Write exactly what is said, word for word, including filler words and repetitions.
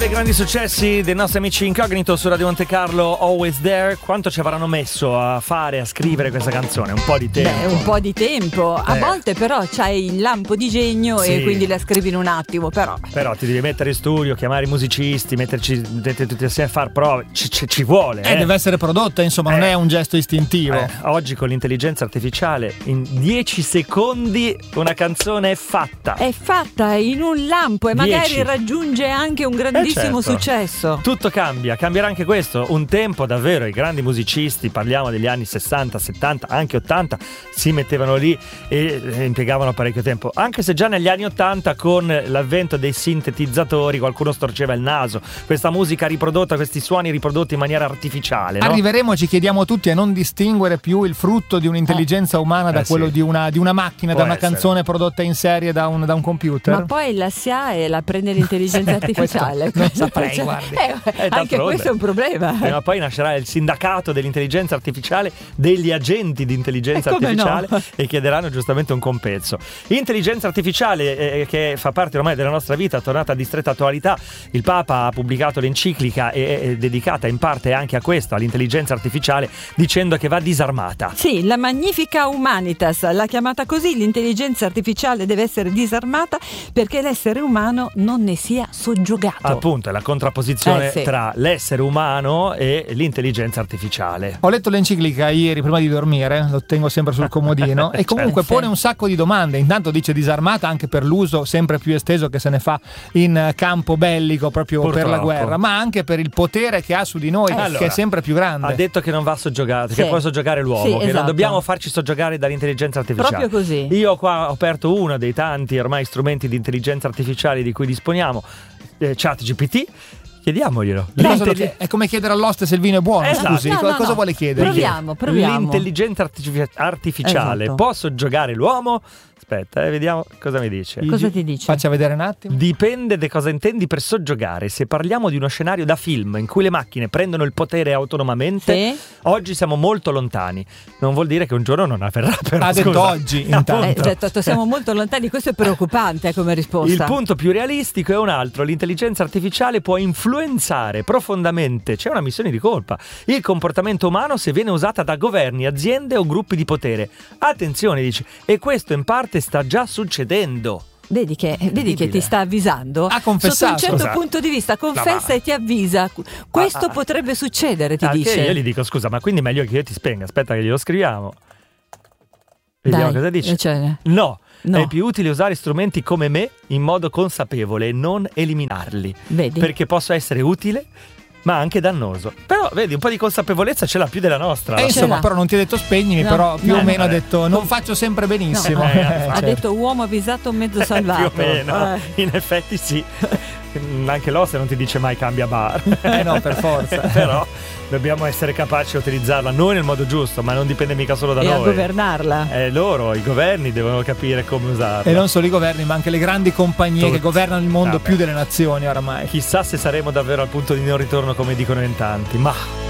dei grandi successi dei nostri amici Incognito su Radio Monte Carlo, Always There. Quanto ci avranno messo a fare, a scrivere questa canzone? Un po' di tempo. Beh, un po' di tempo. A eh. volte però c'hai il lampo di genio sì. e quindi la scrivi in un attimo, però. Però ti devi mettere in studio, chiamare i musicisti, metterci tutti assieme a far prove. Ci, ci, ci vuole. Eh, eh. deve essere prodotta, insomma, eh. non è un gesto istintivo. Eh. Oggi con l'intelligenza artificiale in dieci secondi una canzone è fatta. È fatta in un lampo e magari dieci raggiunge anche un grandissimo eh certo. successo. Tutto cambia, cambierà anche questo. Un tempo davvero i grandi musicisti, parliamo degli anni sessanta, settanta, anche ottanta, si mettevano lì e impiegavano parecchio tempo. Anche se già negli anni ottanta con l'avvento dei sintetizzatori qualcuno storceva il naso. Questa musica riprodotta, questi suoni riprodotti in maniera artificiale, no? Arriveremo, ci chiediamo tutti, a non distinguere più il frutto di un'intelligenza umana da eh quello sì. di una, di una macchina, Può da una essere. canzone prodotta in serie da un, da un computer. Ma poi la S I A e la prende l'intelligenza artificiale. non saprei, guardi. Eh, Eh, anche questo è un problema. Prima o poi nascerà il sindacato dell'intelligenza artificiale, degli agenti di intelligenza eh, come artificiale no? e chiederanno giustamente un compenso. Intelligenza artificiale eh, che fa parte ormai della nostra vita, tornata di stretta attualità. Il Papa ha pubblicato l'enciclica e, e dedicata in parte anche a questo, all'intelligenza artificiale, dicendo che va disarmata. Sì, la Magnifica Humanitas l'ha chiamata così. L'intelligenza artificiale deve essere disarmata perché l'essere umano non ne sia soggiogato. Appunto, è la contrapposizione Eh, sì. tra l'essere umano e l'intelligenza artificiale. Ho letto l'enciclica ieri prima di dormire, lo tengo sempre sul comodino e comunque Certo. pone un sacco di domande. Intanto dice disarmata anche per l'uso sempre più esteso che se ne fa in campo bellico, proprio Purtroppo. per la guerra, ma anche per il potere che ha su di noi, Eh, che allora, è sempre più grande. Ha detto che non va soggiogato, Sì. che può soggiogare l'uomo, Sì, che non esatto. dobbiamo farci soggiogare dall'intelligenza artificiale. Proprio così. Io qua ho aperto uno dei tanti ormai strumenti di intelligenza artificiale di cui disponiamo, eh, ChatGPT. Chiediamoglielo. Che cosa lo L'intelli- chiede? È come chiedere all'oste se il vino è buono, Esatto. scusi, No, co- no, cosa no. vuole chiedere? Proviamo, proviamo. L'intelligenza artifici- artificiale Esatto. può soggiogare l'uomo? Aspetta, eh, vediamo cosa mi dice. Cosa ti dice? Faccia vedere un attimo. Dipende da cosa intendi per soggiogare. Se parliamo di uno scenario da film in cui le macchine prendono il potere autonomamente, Sì. oggi siamo molto lontani. Non vuol dire che un giorno non avverrà, però. Ha detto scusa. oggi, intanto. Eh, detto, siamo molto lontani, questo è preoccupante eh, come risposta. Il punto più realistico è un altro: l'intelligenza artificiale può influenzare profondamente, c'è una missione di colpa, il comportamento umano se viene usata da governi, aziende o gruppi di potere. Attenzione, dice, e questo in parte sta già succedendo. Vedi che, vedi che ti sta avvisando. Ha confessato. Sotto un certo Scusa. punto di vista confessa No, ma- e ti avvisa. Questo Ah, ah. potrebbe succedere, ti Ah, che dice. io gli dico scusa, ma quindi è meglio che io ti spenga. Aspetta che glielo scriviamo. Vediamo Dai, cosa dice. cioè, No, No. è più utile usare strumenti come me in modo consapevole e non eliminarli. Vedi? Perché posso essere utile ma anche dannoso. Però vedi, un po' di consapevolezza ce l'ha più della nostra. Eh, alla insomma, l'ha. però non ti ha detto spegnimi, No, però più no, o meno no, ha eh. detto non faccio sempre benissimo. No, eh, Eh, ha certo. detto uomo avvisato mezzo fine. salvato. Più o meno, Eh. in effetti sì. Anche l'oste non ti dice mai cambia bar. Eh no, per forza. Però dobbiamo essere capaci di utilizzarla noi nel modo giusto, ma non dipende mica solo da E noi. a governarla. Eh, loro, i governi devono capire come usarla. E non solo i governi, ma anche le grandi compagnie Tutti. che governano il mondo Vabbè. più delle nazioni oramai. Chissà se saremo davvero al punto di non ritorno come dicono in tanti, ma